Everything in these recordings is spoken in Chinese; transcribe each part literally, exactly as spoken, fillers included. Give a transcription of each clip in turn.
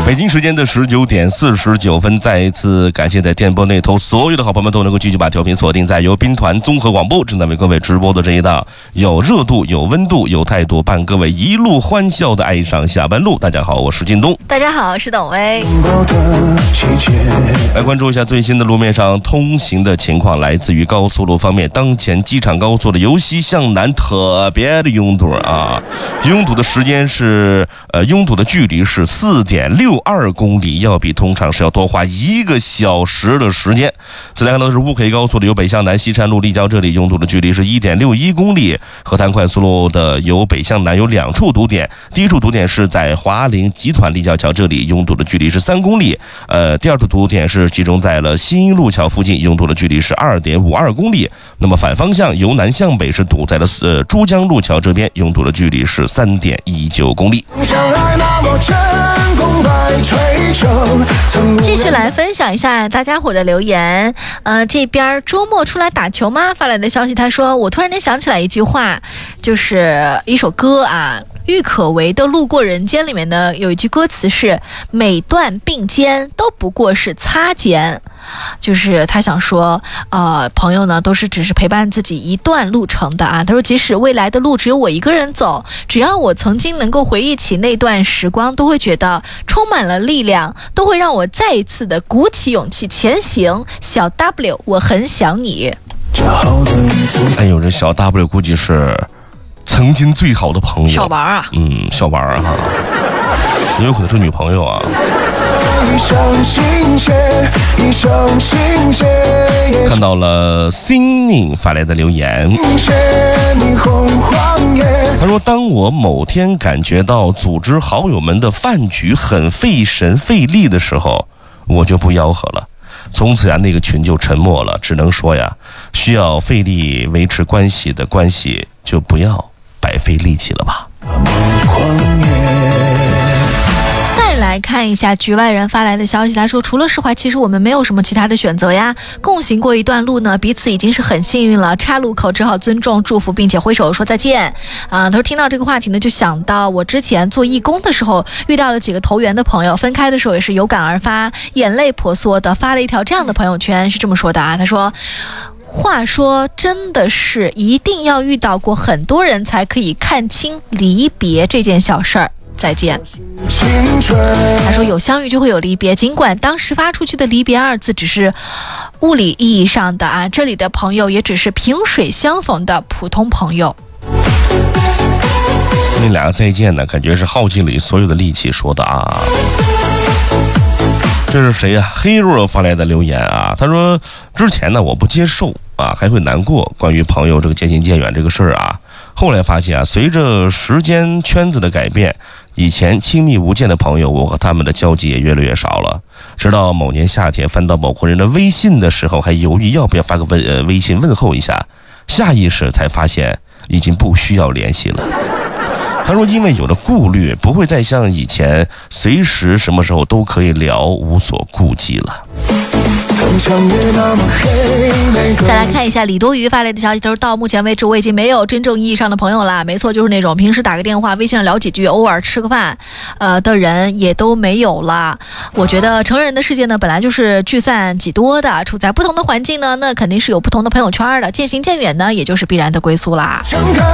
北京时间的十九点四十九分，再一次感谢在电波那头所有的好朋友们都能够继续把调频锁定在由兵团综合广播正在为各位直播的这一档有热度、有温度、有态度，伴各位一路欢笑的爱上下班路。大家好，我是靳东。 大家好，我是董薇。 来关注一下最新的路面上通行的情况。来自于高速路方面，当前机场高速的由西向南特别的拥堵啊，拥堵的时间是呃，拥堵的距离是四点六二公里，要比通常是要多花一个小时的时间。再来看到的是乌 K 高速的由北向南西山路立交这里拥堵的距离是一点六一公里。河滩快速路的由北向南有两处堵点，第一处堵点是在华菱集团立交桥这里，拥堵的距离是三公里。呃，第二处堵点是集中在了新一路桥附近，拥堵的距离是二点五二公里。那么反方向由南向北是堵在了呃珠江路桥这边，拥堵的距离是三点一九公里。 继续来分享一下大家伙的留言。呃，这边周末出来打球吗？发来的消息，他说我突然间想起来一句话，就是一首歌啊，郁可唯的《路过人间》里面呢有一句歌词是每段并肩都不过是擦肩，就是他想说呃，朋友呢都是只是陪伴自己一段路程的啊。他说即使未来的路只有我一个人走，只要我曾经能够回忆起那段时光，都会觉得充满了力量，都会让我再一次的鼓起勇气前行。小 W 我很想你。 哎呦，这小 W 估计是曾经最好的朋友小玩啊， 嗯，小玩啊，也有可能是女朋友啊。看到了 Singing 发来的留言，他说当我某天感觉到组织好友们的饭局很费神费力的时候，我就不吆喝了，从此呀那个群就沉默了。只能说呀，需要费力维持关系的关系就不要白费力气了吧。 再来看一下局外人发来的消息，他说除了释怀，其实我们没有什么其他的选择呀，共行过一段路呢，彼此已经是很幸运了，岔路口只好尊重祝福并且挥手说再见啊。他说听到这个话题呢，就想到我之前做义工的时候遇到了几个投缘的朋友，分开的时候也是有感而发，眼泪婆娑的发了一条这样的朋友圈，是这么说的啊，他说话说真的是一定要遇到过很多人才可以看清离别这件小事儿，再见。他说有相遇就会有离别，尽管当时发出去的离别二字只是物理意义上的啊，这里的朋友也只是萍水相逢的普通朋友。 那俩再见呢，感觉是耗尽了所有的力气说的啊。这是谁呀、啊？黑若发来的留言啊，他说之前呢我不接受啊，还会难过关于朋友这个渐行渐远这个事儿啊。后来发现啊，随着时间圈子的改变，以前亲密无间的朋友，我和他们的交集也越来越少了。直到某年夏天翻到某个人的微信的时候，还犹豫要不要发个问呃微信问候一下，下意识才发现已经不需要联系了。他说因为有了顾虑，不会再像以前随时什么时候都可以聊，无所顾忌了。 再来看一下李多余发来的消息，他说到目前为止我已经没有真正意义上的朋友了，没错，就是那种平时打个电话微信上聊几句偶尔吃个饭呃的人也都没有了。我觉得成人的世界呢本来就是聚散几多的，处在不同的环境呢，那肯定是有不同的朋友圈的，渐行渐远呢也就是必然的归宿啦。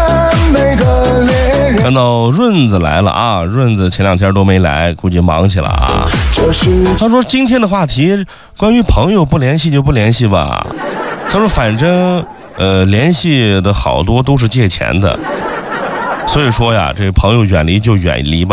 看到润子来了啊，润子前两天都没来，估计忙去了啊。他说今天的话题关于朋友不联系就不联系吧，他说反正呃联系的好多都是借钱的，所以说呀这朋友远离就远离吧。